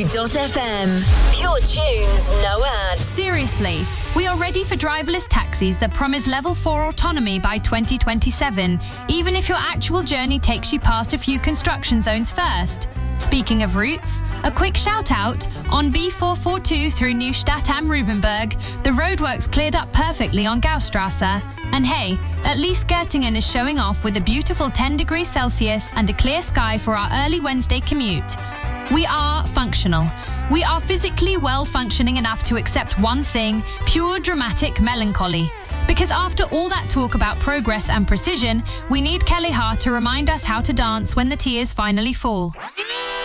Energy.fm. Pure tunes, no ads. Seriously, we are ready for driverless taxis that promise level 4 autonomy by 2027, even if your actual journey takes you past a few construction zones first. Speaking of routes, a quick shout out, on B442 through Neustadt am Rubenberg, the roadworks cleared up perfectly on Gaustrasse. And hey, at least Göttingen is showing off with a beautiful 10 degrees Celsius and a clear sky for our early Wednesday commute. We are functional. We are physically well functioning enough to accept one thing, pure dramatic melancholy. Because after all that talk about progress and precision, we need Kelly Hart to remind us how to dance when the tears finally fall.